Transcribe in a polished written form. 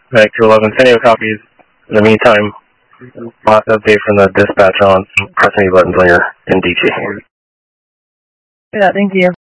Back to 11. Send you copies. In the meantime, last update from the dispatch on press any buttons on your NDT. Yeah, thank you.